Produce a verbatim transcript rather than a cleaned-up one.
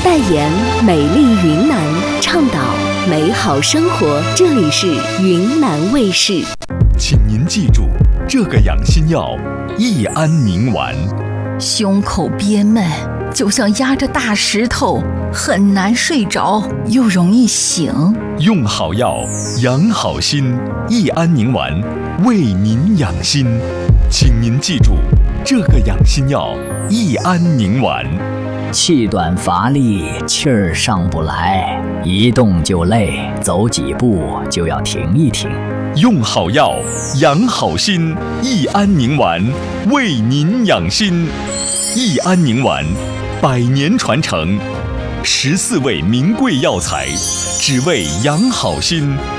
代言美丽云南，倡导美好生活。这里是云南卫视。 请您记住，这个养心药益安宁丸。 胸口憋闷，就像压着大石头，很难睡着，又容易醒。 用好药，养好心，益安宁丸为您养心。请您记住，这个养心药益安宁丸。 气短乏力，气儿上不来，一动就累，走几步就要停一停。 用好药，养好心，益安宁丸为您养心。益安宁丸，百年传承，十四味名贵药材，只为养好心，